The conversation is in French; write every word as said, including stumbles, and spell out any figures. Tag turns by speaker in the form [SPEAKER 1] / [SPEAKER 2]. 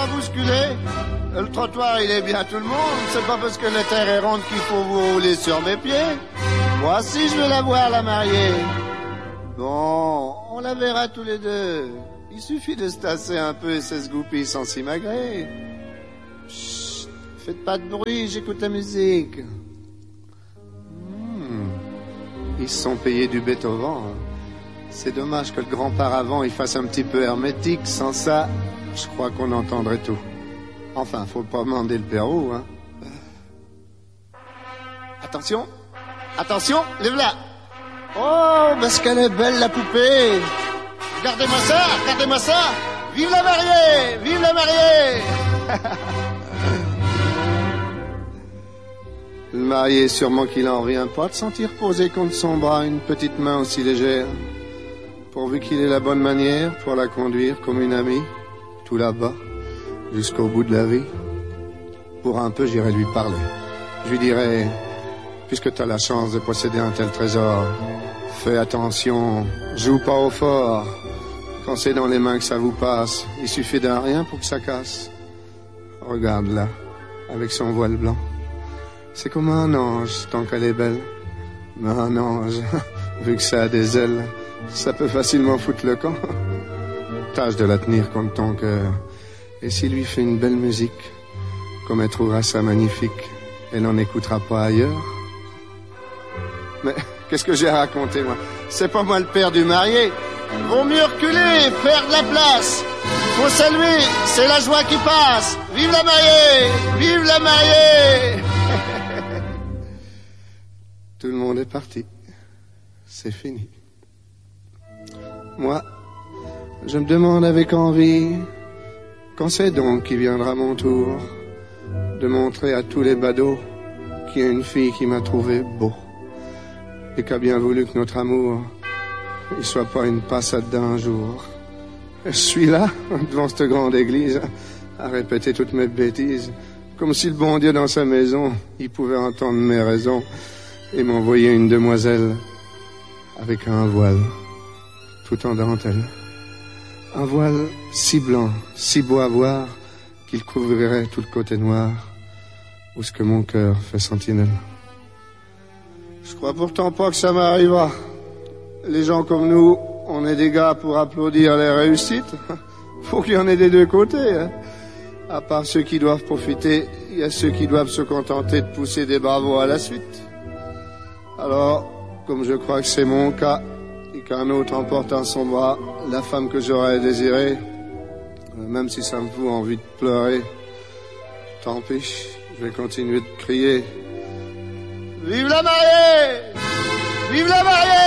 [SPEAKER 1] pas bousculer. Le trottoir, il est bien à tout le monde. C'est pas parce que la terre est ronde qu'il faut vous rouler sur mes pieds. Moi aussi, je veux la voir, la mariée. Bon, on la verra tous les deux. Il suffit de se tasser un peu et se goupiller sans s'imagrer. Chut, faites pas de bruit, j'écoute la musique. Hmm, ils se sont payés du Beethoven. C'est dommage que le grand paravent il fasse un petit peu hermétique. Sans ça, je crois qu'on entendrait tout. Enfin, faut pas demander le Pérou, hein. Attention, attention, lève-la. Oh, parce qu'elle est belle, la poupée. Regardez-moi ça, regardez-moi ça. Vive la mariée, vive la mariée. Le marié, sûrement qu'il en revient pas de sentir poser contre son bras une petite main aussi légère. Pourvu qu'il ait la bonne manière pour la conduire comme une amie, tout là-bas, jusqu'au bout de la vie. Pour un peu, j'irai lui parler. Je lui dirai, puisque tu as la chance de posséder un tel trésor, fais attention, joue pas au fort. Quand c'est dans les mains que ça vous passe, il suffit d'un rien pour que ça casse. Regarde-la, avec son voile blanc. C'est comme un ange, tant qu'elle est belle. Mais un ange, vu que ça a des ailes, ça peut facilement foutre le camp. Tâche de la tenir contre ton cœur. Et s'il lui fait une belle musique, comme elle trouvera ça magnifique, elle n'en écoutera pas ailleurs. Mais qu'est-ce que j'ai raconté, moi? C'est pas moi le père du marié. Vaut mieux reculer, faire de la place. Faut saluer, c'est la joie qui passe. Vive la mariée, vive la mariée. Tout le monde est parti. C'est fini. Moi, je me demande avec envie, quand c'est donc qui viendra mon tour de montrer à tous les badauds qu'il y a une fille qui m'a trouvé beau et qui a bien voulu que notre amour il soit pas une passade d'un jour. Je suis là, devant cette grande église, à répéter toutes mes bêtises, comme si le bon Dieu dans sa maison, il pouvait entendre mes raisons et m'envoyer une demoiselle avec un voile tout en dentelle. Un voile si blanc, si beau à voir, qu'il couvrirait tout le côté noir, où ce que mon cœur fait sentinelle. Je crois pourtant pas que ça m'arrivera. Les gens comme nous, on est des gars pour applaudir les réussites. Faut qu'il y en ait des deux côtés, hein. À part ceux qui doivent profiter, il y a ceux qui doivent se contenter de pousser des bravos à la suite. Alors, comme je crois que c'est mon cas, et qu'un autre emporte en son bras la femme que j'aurais désirée, même si ça me fout envie de pleurer, tant pis, je vais continuer de crier. Vive la mariée! Vive la mariée!